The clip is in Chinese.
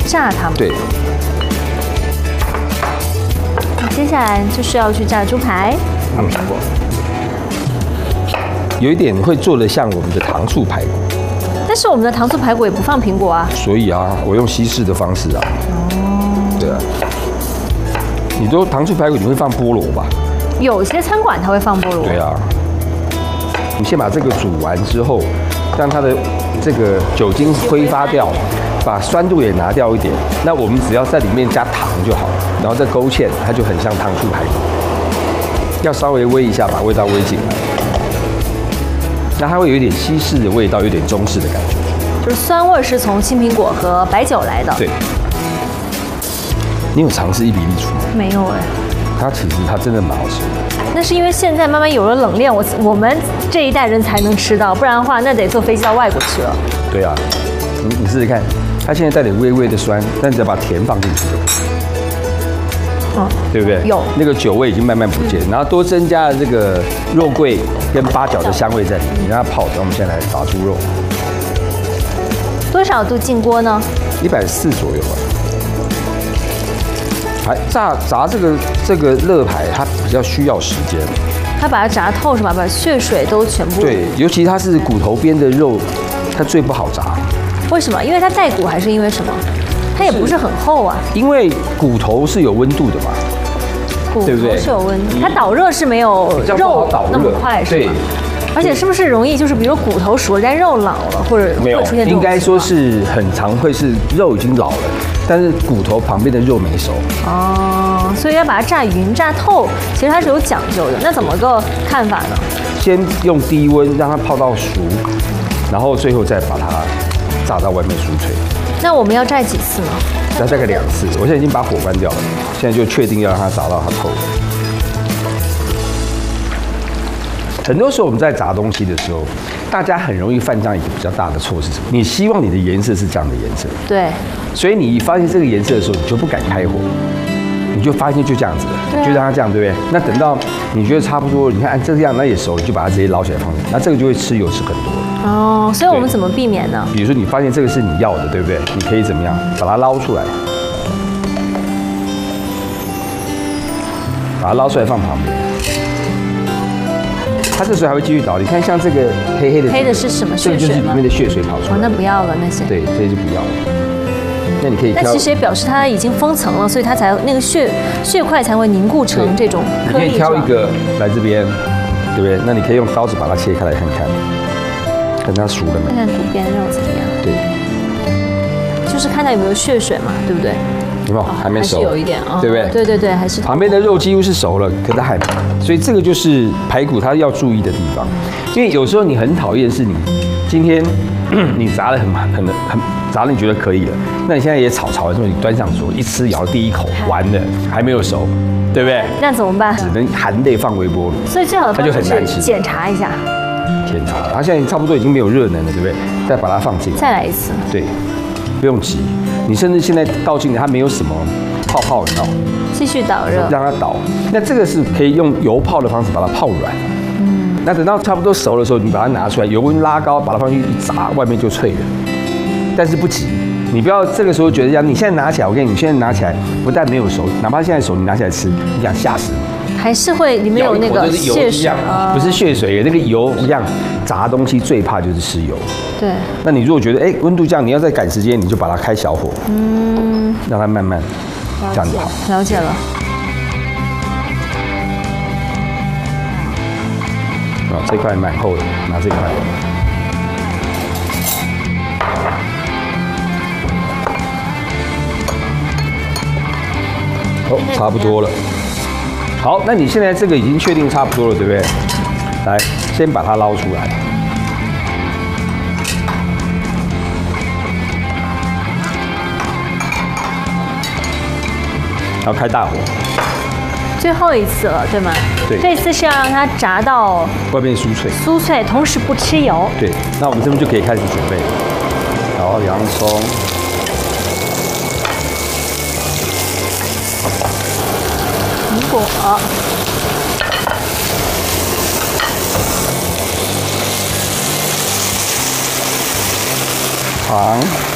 炸它们。 对。 接下来就是要去炸猪排，放苹果。 有一点会做得像我们的糖醋排骨。 但是我们的糖醋排骨也不放苹果啊。 所以啊，我用西式的方式啊。哦。对啊。你都糖醋排骨，你会放菠萝吧？ 有些餐馆它会放菠萝。 对啊。你先把这个煮完之后，让它的这个酒精挥发掉，把酸度也拿掉一点。那我们只要在里面加糖就好了，然后再勾芡，它就很像糖醋排骨。要稍微煨一下，把味道煨进来。那它会有一点西式的味道，有点中式的感觉。 就是酸味是从青苹果和白酒来的。 对。你有尝试伊比利厨吗？ 没有哎。 它其实真的蛮好吃的。 那是因为现在慢慢有了冷链，我们这一代人才能吃到，不然的话那得坐飞机到外国去了。 对啊，你试试看，它现在带点微微的酸，但只要把甜放进去，对不对？ 有那个酒味已经慢慢不见，然后多增加了这个肉桂跟八角的香味在里面，让它泡着。我们现在来炸猪肉， 多少度进锅呢 ？140左右吧。还炸这个乐排，它比较需要时间。 它把它炸透是吧？把血水都全部。 对，尤其它是骨头边的肉，它最不好炸。 为什么？因为它带骨还是因为什么？它也不是很厚啊。 因为骨头是有温度的嘛， 对不对？是有温度，它导热是没有肉那么快，是吧？而且是不是容易就是比如骨头熟了，但肉老了，或者会出现这种情况？ 应该说是很常会是肉已经老了，但是骨头旁边的肉没熟。 哦，所以要把它炸匀、炸透，其实它是有讲究的。那怎么个看法呢？ 先用低温让它泡到熟，然后最后再把它炸到外面酥脆。 那我们要炸几次呢？ 要炸个2次。我现在已经把火关掉了，现在就确定要让它炸到它透。很多时候我们在炸东西的时候，大家很容易犯这样一个比较大的错是什么？你希望你的颜色是这样的颜色， 对， 所以你发现这个颜色的时候，你就不敢开火，你就发现就这样子了，就让它这样，对不对？那等到你觉得差不多，你看这样那也熟，你就把它直接捞起来放进去，那这个就会吃油吃很多了。 哦，所以我们怎么避免呢？ 比如说你发现这个是你要的，对不对？你可以怎么样？把它捞出来，把它捞出来放旁边。它这时候还会继续倒，你看像这个黑黑的， 黑的是什么血水？ 这就是里面的血水跑出来。 哦，那不要了那些。 对，这些就不要了。那你可以挑。 那其实也表示它已经封层了，所以它才那个血块才会凝固成这种颗粒。 你可以挑一个来这边，对不对？那你可以用刀子把它切开来看看，看它熟了没？ 看看骨边肉怎么样？ 对， 就是看它有没有血水嘛，对不对？ 有没有？还没熟， 还是有一点， 对不对？ 对对对，还是旁边的肉几乎是熟了，可它还没。所以这个就是排骨它要注意的地方，因为有时候你很讨厌是你今天你炸了很炸了，你觉得可以了，那你现在也炒完之后你端上桌一吃咬第一口，完了还没有熟，对不对？ 那怎么办？ 只能含泪放微波炉。 所以最好的方式是检查一下。 检查，它现在差不多已经没有热能了，对不对？再把它放进来， 再来一次。 对，不用急。你甚至现在倒进来，它没有什么泡泡，你知道吗？ 继续导热， 让它倒。那这个是可以用油泡的方式把它泡软。那等到差不多熟的时候，你把它拿出来，油温拉高，把它放进去一炸，外面就脆了。但是不急，你不要这个时候觉得这样。你现在拿起来，我跟你现在拿起来，不但没有熟，哪怕现在熟，你拿起来吃，你想吓死你。 还是会里面有那个血水， 不是血水，那个油一样。炸东西最怕就是吃油。 对。 那你如果觉得温度这样，你要再赶时间，你就把它开小火，让它慢慢这样就好。 了解了。 这块蛮厚的，拿这块。差不多了。好，那你现在这个已经确定差不多了，对不对？来，先把它捞出来。要开大火。 最后一次了，对吗？ 对。 这次是要让它炸到外面酥脆。 酥脆，同时不吃油。 对。那我们这边就可以开始准备。然后洋葱。 苹果。 糖。